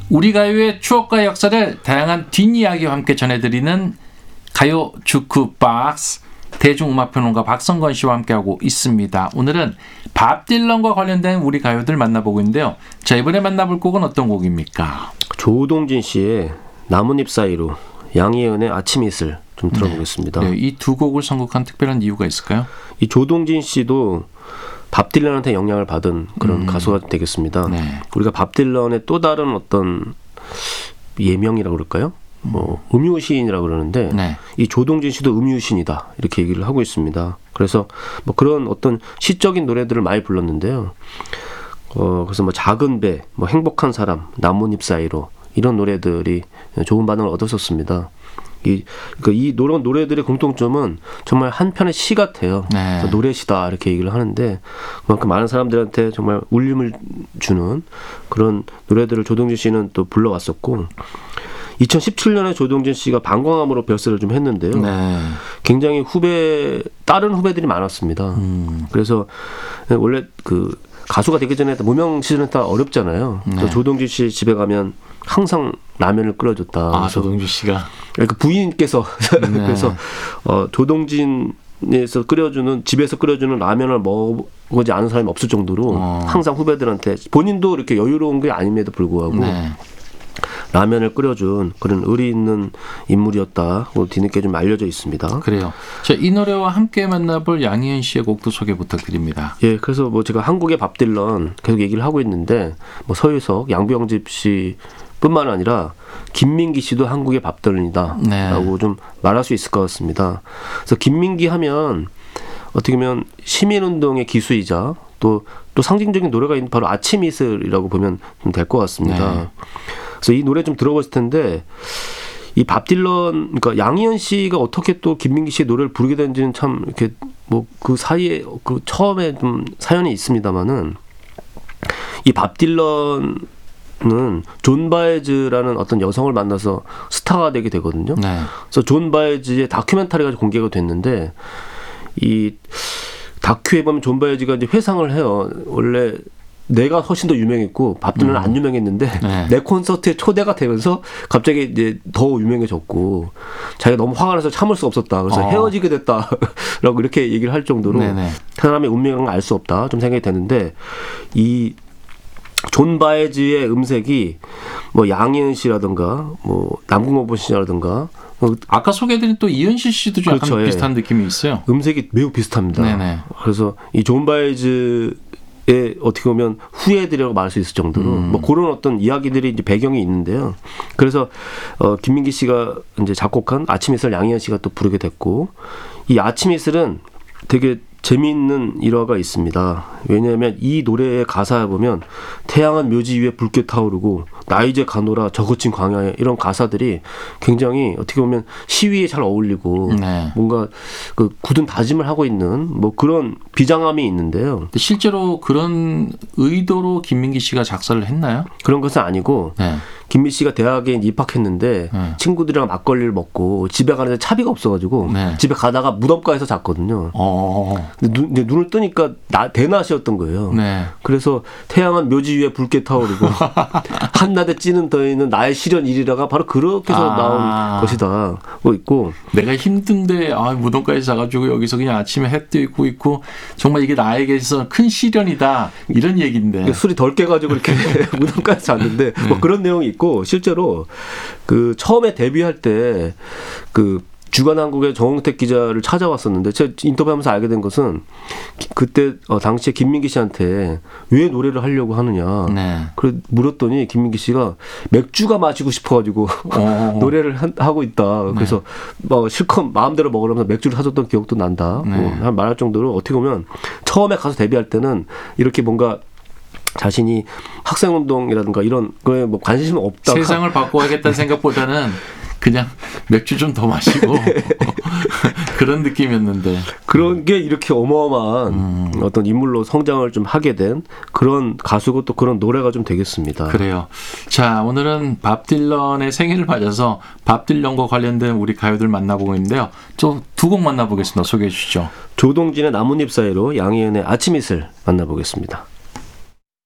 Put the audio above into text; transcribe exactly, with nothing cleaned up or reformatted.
우리 가요의 추억과 역사를 다양한 뒷이야기와 함께 전해드리는 가요 주크박스 대중음악평론가 박성건 씨와 함께하고 있습니다. 오늘은 밥 딜런과 관련된 우리 가요들 만나보고 있는데요. 자, 이번에 만나볼 곡은 어떤 곡입니까? 조동진 씨의 나뭇잎 사이로, 양희은의 아침 이슬 좀 들어보겠습니다. 네, 네, 이 두 곡을 선곡한 특별한 이유가 있을까요? 이 조동진 씨도 밥 딜런한테 영향을 받은 그런 음. 가수가 되겠습니다. 네. 우리가 밥 딜런의 또 다른 어떤 예명이라고 그럴까요? 뭐 음유시인이라고 그러는데 네. 이 조동진 씨도 음유시인이다 이렇게 얘기를 하고 있습니다. 그래서 뭐 그런 어떤 시적인 노래들을 많이 불렀는데요. 어 그래서 뭐 작은 배, 뭐 행복한 사람, 나뭇잎 사이로 이런 노래들이 좋은 반응을 얻었었습니다. 이, 그러니까 이 노래, 노래들의 공통점은 정말 한 편의 시 같아요. 네. 노래시다 이렇게 얘기를 하는데 그만큼 많은 사람들한테 정말 울림을 주는 그런 노래들을 조동진 씨는 또 불러왔었고, 이천십칠 년에 조동진 씨가 방광암으로 별세를 좀 했는데요. 네. 굉장히 후배, 다른 후배들이 많았습니다. 음. 그래서 원래 그 가수가 되기 전에 무명 시즌에 다 어렵잖아요. 네. 그래서 조동진 씨 집에 가면 항상 라면을 끓여줬다. 아, 조동진 씨가. 그러니까 부인께서 네. 그래서 어, 조동진에서 끓여주는, 집에서 끓여주는 라면을 먹어보지 않은 사람이 없을 정도로 어. 항상 후배들한테, 본인도 이렇게 여유로운 게 아님에도 불구하고 네. 라면을 끓여준 그런 의리 있는 인물이었다고 뒤늦게 좀 알려져 있습니다. 그래요. 자, 이 노래와 함께 만나볼 양희은 씨의 곡도 소개 부탁드립니다. 예, 그래서 뭐 제가 한국의 밥 딜런 계속 얘기를 하고 있는데, 뭐 서유석, 양병집 씨 뿐만 아니라 김민기 씨도 한국의 밥 딜런이다라고 네. 좀 말할 수 있을 것 같습니다. 그래서 김민기 하면 어떻게 보면 시민운동의 기수이자 또, 또 상징적인 노래가 있는 바로 아침 이슬이라고 보면 좀 될 것 같습니다. 네. 그래서 이 노래 좀 들어봤을 텐데, 이 밥 딜런, 그러니까 양희은 씨가 어떻게 또 김민기 씨의 노래를 부르게 된지는 참 이렇게 뭐 그 사이에 그 처음에 좀 사연이 있습니다만은, 이 밥 딜런은 존 바에즈라는 어떤 여성을 만나서 스타가 되게 되거든요. 네. 그래서 존 바에즈의 다큐멘터리가 공개가 됐는데, 이 다큐에 보면 존 바에즈가 이제 회상을 해요. 원래 내가 훨씬 더 유명했고 밥 딜런은 음. 안 유명했는데 네. 내 콘서트에 초대가 되면서 갑자기 이제 더 유명해졌고, 자기가 너무 화가 나서 참을 수 없었다. 그래서 어. 헤어지게 됐다라고 이렇게 얘기를 할 정도로 네네. 사람의 운명을 알 수 없다 좀 생각이 되는데, 이 존 바에즈의 음색이 뭐 양희은 씨라든가 뭐 남궁옥분 씨라든가, 아까 소개해드린 또 이은실 씨도 좀 그렇죠, 약간 예. 비슷한 느낌이 있어요. 음색이 매우 비슷합니다. 네네. 그래서 이 존 바에즈 에 어떻게 보면 후예들이라고 말할 수 있을 정도로 음. 뭐 그런 어떤 이야기들이 이제 배경이 있는데요. 그래서 어, 김민기 씨가 이제 작곡한 아침 이슬 양희은 씨가 또 부르게 됐고, 이 아침 이슬은 되게 재미있는 일화가 있습니다. 왜냐하면 이 노래의 가사에 보면 태양은 묘지 위에 붉게 타오르고 나 이제 가노라 저 거친 광야에, 이런 가사들이 굉장히 어떻게 보면 시위에 잘 어울리고 네. 뭔가 그 굳은 다짐을 하고 있는 뭐 그런 비장함이 있는데요. 실제로 그런 의도로 김민기 씨가 작사를 했나요? 그런 것은 아니고 네. 김민기 씨가 대학에 입학했는데 네. 친구들이랑 막걸리를 먹고 집에 가는데 차비가 없어가지고 네. 집에 가다가 무덤가에서 잤거든요. 어. 근데 눈, 눈을 뜨니까 나, 대낮이었던 거예요. 네. 그래서 태양은 묘지 위에 붉게 타오르고 한낮에 찌는 더위는 나의 시련이리라가 바로 그렇게 해서 아. 나온 것이다. 뭐 있고, 내가 힘든데 아, 무덤가에 자가지고 여기서 그냥 아침에 해 뜨고 있고 정말 이게 나에게 있어서 큰 시련이다, 이런 얘기인데 술이 덜 깨가지고 이렇게 무덤가에 잤는데 네. 뭐 그런 내용이 있고, 실제로 그 처음에 데뷔할 때 그 주간한국의 정홍택 기자를 찾아왔었는데, 제가 인터뷰하면서 알게 된 것은 그때 어, 당시에 김민기 씨한테 왜 노래를 하려고 하느냐 네. 그래 물었더니 김민기 씨가 맥주가 마시고 싶어가지고 노래를 한, 하고 있다. 그래서 네. 뭐 실컷 마음대로 먹으려면서 맥주를 사줬던 기억도 난다. 네. 뭐 말할 정도로 어떻게 보면 처음에 가서 데뷔할 때는 이렇게 뭔가 자신이 학생운동이라든가 이런 거에 뭐 관심은 없다. 세상을 바꿔야겠다는 생각보다는 그냥 맥주 좀 더 마시고 그런 느낌이었는데, 그런 게 이렇게 어마어마한 음. 어떤 인물로 성장을 좀 하게 된 그런 가수고 또 그런 노래가 좀 되겠습니다. 그래요. 자, 오늘은 밥 딜런의 생일을 맞아서 밥 딜런과 관련된 우리 가요들 만나보고 있는데요. 또 두 곡 만나보겠습니다. 소개해 주시죠. 조동진의 나뭇잎 사이로, 양희은의 아침 이슬 만나보겠습니다.